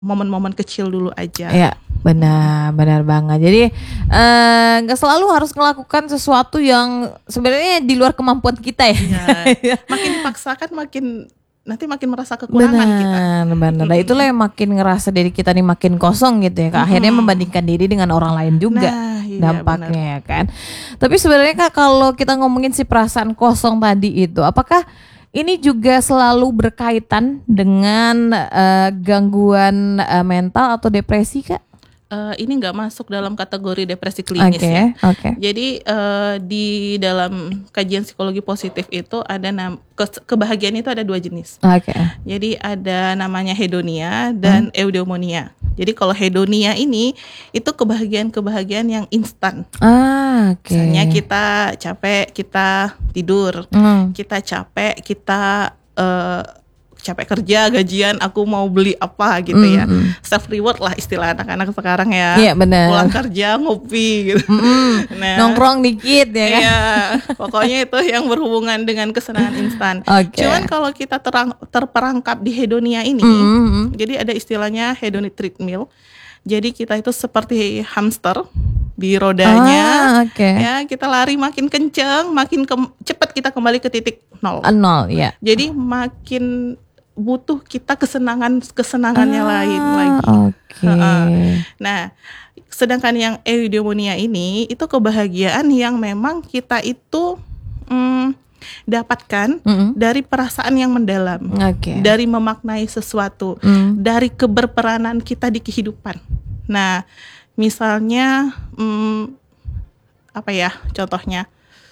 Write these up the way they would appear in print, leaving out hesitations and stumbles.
momen-momen kecil dulu aja. Ya, benar banget. Jadi nggak selalu harus melakukan sesuatu yang sebenarnya di luar kemampuan kita ya. Ya, makin dipaksakan nanti makin merasa kekurangan kita. Benar. Nah, itulah yang makin ngerasa diri kita nih makin kosong gitu ya. Akhirnya membandingkan diri dengan orang lain juga. Nah, iya, dampaknya ya kan. Tapi sebenarnya Kak, kalau kita ngomongin si perasaan kosong tadi itu, apakah ini juga selalu berkaitan dengan gangguan mental atau depresi Kak? Ini nggak masuk dalam kategori depresi klinis ya. Okay. Jadi di dalam kajian psikologi positif itu ada kebahagiaan itu ada 2 jenis. Jadi ada namanya hedonia dan eudaimonia. Jadi kalau hedonia ini itu kebahagiaan yang instan. Misalnya kita capek, kita tidur. Kita capek, kita capek kerja, gajian, aku mau beli apa gitu ya. Self reward lah istilah anak-anak sekarang ya. Iya benar. Pulang kerja ngopi gitu. Nah, nongkrong dikit ya kan. Iya, pokoknya itu yang berhubungan dengan kesenangan instan. Cuman kalau kita terperangkap di hedonia ini, jadi ada istilahnya hedonic treadmill. Jadi kita itu seperti hamster di rodanya. Ya, kita lari makin kenceng, makin cepat kita kembali ke titik nol. Ya. Jadi makin butuh kita kesenangannya lain lagi. Nah, sedangkan yang eudaimonia ini itu kebahagiaan yang memang kita itu dapatkan dari perasaan yang mendalam, dari memaknai sesuatu, dari keberperanan kita di kehidupan. Nah, misalnya apa ya contohnya?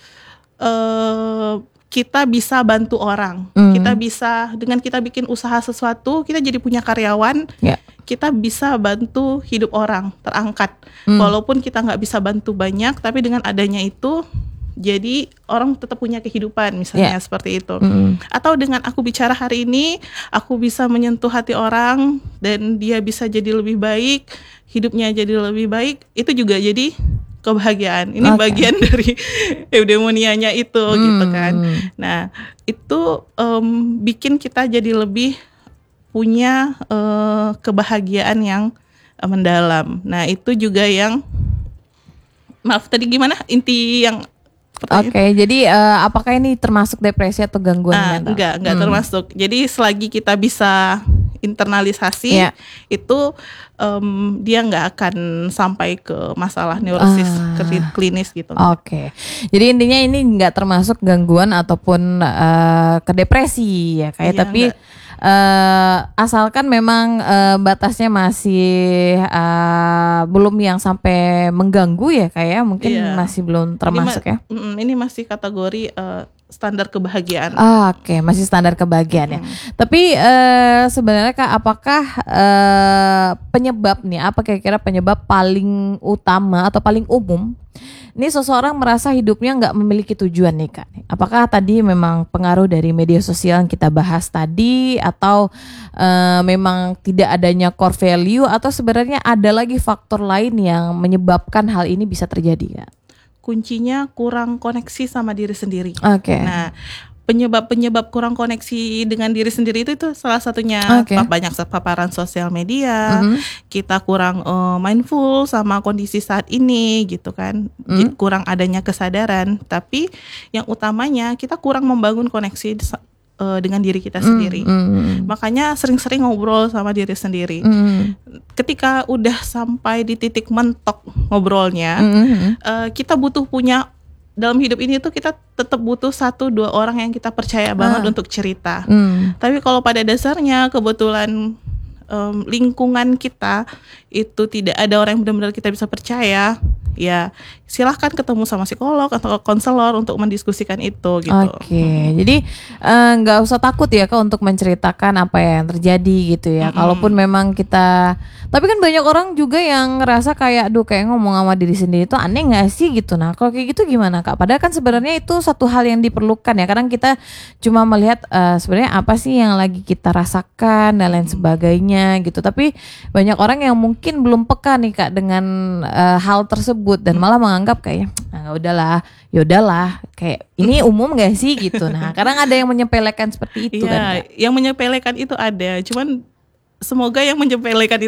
Kita bisa bantu orang, kita bisa dengan kita bikin usaha sesuatu, kita jadi punya karyawan, kita bisa bantu hidup orang terangkat, walaupun kita nggak bisa bantu banyak, tapi dengan adanya itu, jadi orang tetap punya kehidupan, misalnya seperti itu. Atau dengan aku bicara hari ini, aku bisa menyentuh hati orang dan dia bisa jadi lebih baik, hidupnya jadi lebih baik, itu juga jadi kebahagiaan. Ini bagian dari eudaimonianya itu gitu kan. Nah, itu bikin kita jadi lebih punya kebahagiaan yang mendalam. Nah, itu juga yang tadi gimana inti yang jadi apakah ini termasuk depresi atau gangguan mental? Enggak termasuk. Jadi selagi kita bisa internalisasi itu dia nggak akan sampai ke masalah neurosis klinis gitu. Jadi intinya ini nggak termasuk gangguan ataupun ke depresi ya kayak, tapi asalkan memang batasnya masih belum yang sampai mengganggu ya kayak mungkin masih belum termasuk ya. Ini masih kategori standar kebahagiaan. Masih standar kebahagiaan ya. Tapi sebenarnya Kak, apakah penyebab nih, apa kira-kira penyebab paling utama atau paling umum ini seseorang merasa hidupnya nggak memiliki tujuan nih Kak? Apakah tadi memang pengaruh dari media sosial yang kita bahas tadi, atau memang tidak adanya core value, atau sebenarnya ada lagi faktor lain yang menyebabkan hal ini bisa terjadi Kak? Kuncinya kurang koneksi sama diri sendiri. Nah, penyebab kurang koneksi dengan diri sendiri itu salah satunya banyak paparan sosial media, kita kurang mindful sama kondisi saat ini gitu kan, kurang adanya kesadaran. Tapi yang utamanya kita kurang membangun koneksi dengan diri kita sendiri. Makanya sering-sering ngobrol sama diri sendiri. Ketika udah sampai di titik mentok ngobrolnya, kita butuh punya dalam hidup ini tuh kita tetap butuh 1-2 orang yang kita percaya banget untuk cerita. Tapi kalau pada dasarnya kebetulan lingkungan kita itu tidak ada orang yang benar-benar kita bisa percaya, ya silahkan ketemu sama psikolog atau konselor untuk mendiskusikan itu gitu. Jadi nggak usah takut ya Kak untuk menceritakan apa yang terjadi gitu ya. Kalaupun memang kita, tapi kan banyak orang juga yang ngerasa kayak kayak ngomong sama diri sendiri itu aneh nggak sih gitu. Nah kalau kayak gitu gimana Kak? Padahal kan sebenarnya itu satu hal yang diperlukan ya. Kadang kita cuma melihat sebenarnya apa sih yang lagi kita rasakan dan lain sebagainya gitu. Tapi banyak orang yang mungkin belum peka nih Kak dengan hal tersebut dan malah menganggap kayak yaudahlah kayak ini umum gak sih gitu. Nah kadang ada yang menyepelekan seperti itu kan Kak? Yang menyepelekan itu ada, cuman semoga yang menyepelekan